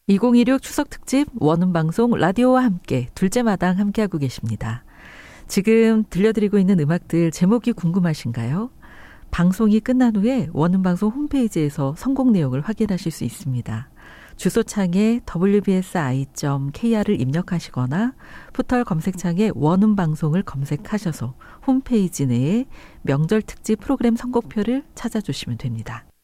2016 추석 특집 원음방송 라디오와 함께 둘째 마당 함께하고 계십니다. 지금 들려드리고 있는 음악들 제목이 궁금하신가요? 방송이 끝난 후에 원음방송 홈페이지에서 선곡 내용을 확인하실 수 있습니다. 주소창에 wbsi.kr을 입력하시거나 포털 검색창에 원음방송을 검색하셔서 홈페이지 내에 명절 특집 프로그램 선곡표를 찾아주시면 됩니다.